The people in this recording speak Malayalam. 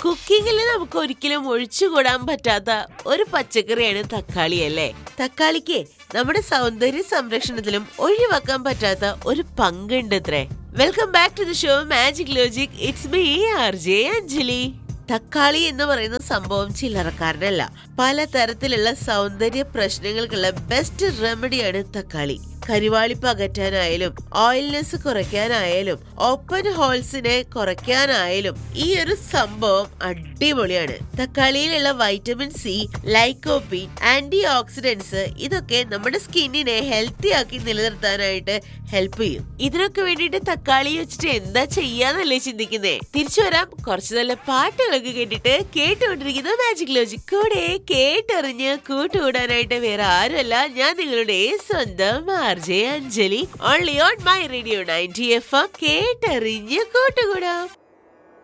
കുക്കിങ്ങിൽ നമുക്ക് ഒരിക്കലും ഒഴിച്ചുകൂടാൻ പറ്റാത്ത ഒരു പച്ചക്കറിയാണ് തക്കാളി അല്ലേ. തക്കാളിക്ക് നമ്മുടെ സൗന്ദര്യ സംരക്ഷണത്തിലും ഒഴിവാക്കാൻ പറ്റാത്ത ഒരു പങ്കുണ്ട് അത്രേ. Welcome back to the show magic logic. It's me RJ Anjali. തക്കാളി എന്ന് പറയുന്ന സംഭവം ചില്ലറക്കാരനല്ല. പലതരത്തിലുള്ള സൗന്ദര്യ പ്രശ്നങ്ങൾക്കുള്ള ബെസ്റ്റ് റെമഡിയാണ് തക്കാളി. കരിവാളിപ്പ് അകറ്റാനായാലും ഓയിൽനെസ് കുറയ്ക്കാനായാലും ഓപ്പൺ ഹോൾസിനെ കുറയ്ക്കാനായാലും ഈ ഒരു സംഭവം അടിപൊളിയാണ്. തക്കാളിയിലുള്ള vitamin C, lycopene, anti oxidants ഇതൊക്കെ നമ്മുടെ സ്കിന്നിനെ ഹെൽത്തി ആക്കി നിലനിർത്താനായിട്ട് ഹെൽപ്പ് ചെയ്യും. ഇതിനൊക്കെ വേണ്ടിയിട്ട് തക്കാളി വെച്ചിട്ട് എന്താ ചെയ്യാന്നല്ലേ ചിന്തിക്കുന്നേ? തിരിച്ചു വരാം. കുറച്ച് നല്ല പാട്ടുകളൊക്കെ കേട്ടുകൊണ്ടിരിക്കുന്ന മാജിക് ലോജിക്. കൂടെ കേട്ടറിഞ്ഞ് കൂട്ടുകൂടാനായിട്ട് വേറെ ആരുമല്ല, ഞാൻ നിങ്ങളുടെ സ്വന്തം RJ Anjali. Only on my radio 90 FM. കേട്ടറിഞ്ഞ് കൂട്ടുകൂടാം.